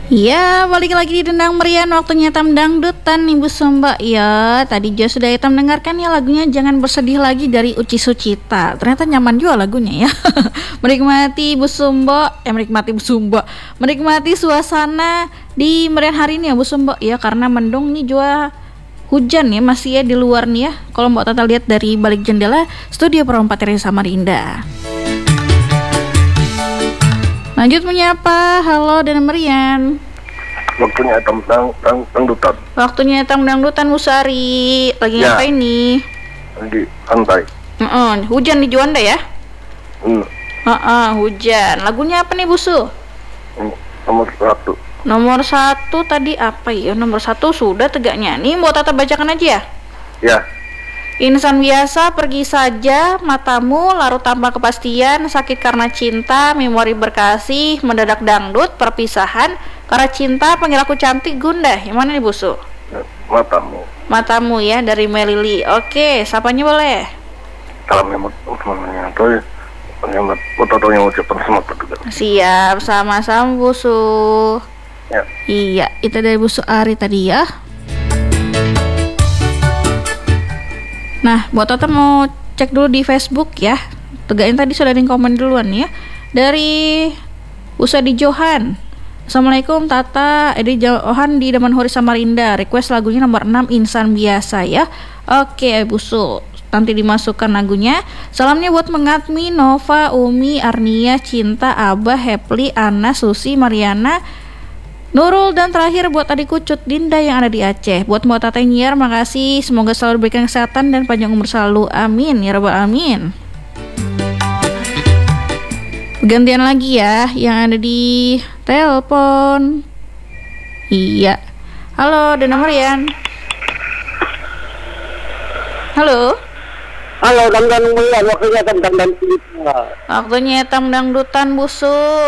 Ya, balik lagi di Dendang Merian, waktunya Tam Dangdutan Ibu Sumba. Ya, tadi juga sudah Tam dengarkan ya lagunya Jangan Bersedih Lagi dari Uci Sucita. Ternyata nyaman juga lagunya ya. Menikmati Bu Sumba, menikmati suasana di Merian hari ini ya Bu Sumba. Ya, karena mendung nih juga hujan ya masih ya di luar nih ya. Kalau Mbak Tata lihat dari balik jendela studio Perompat Ria Samarinda. Lanjut menyapa, halo Dendang Merian. Waktunya dangdutan. Waktunya dangdutan Musari. Lagi Ya. ngapain nih? Di pantai. Hujan di Juanda ya? Hmm. Hujan. Lagunya apa nih Busu? Nomor 1. Nomor 1 tadi apa ya? Nomor 1 sudah tegaknya. Nih mau Tata bacakan aja ya. Ya. Insan biasa pergi saja, matamu larut tanpa kepastian, sakit karena cinta, memori berkasih, mendadak dangdut, perpisahan, karena cinta, panggil aku cantik, gundah. Yang mana nih Busu? Matamu. Matamu ya, dari Melili. Oke, sapanya boleh? Kalau memang temannya tuh yang foto-fotonya ucapan semangat juga. Siap, sama-sama Busu. Ya. Iya, itu dari Busu Ari tadi ya. Nah, buat Tata mau cek dulu di Facebook ya. Tegain tadi sudah ada yang komen duluan ya. Dari Usadi Johan. Assalamualaikum Tata, Edi Johan di Daman Hori Samarinda. Request lagunya nomor 6 Insan Biasa ya. Oke, Busu. Nanti dimasukkan lagunya. Salamnya buat Mengatmi, Nova, Umi, Arnia, Cinta, Abah, Hepli, Ana, Susi, Mariana, Nurul, dan terakhir buat adikku Cut Dinda yang ada di Aceh. Buat Mbak Tata Nyiar, makasih. Semoga selalu diberikan kesehatan dan panjang umur selalu. Amin ya rabbal alamin. Gantian lagi ya yang ada di telepon. Iya. Halo, Dendang Merian. Halo. Halo, Dangdutan Merian, waktunya Dangdutan. Waktunya Tam Dangdutan Busu.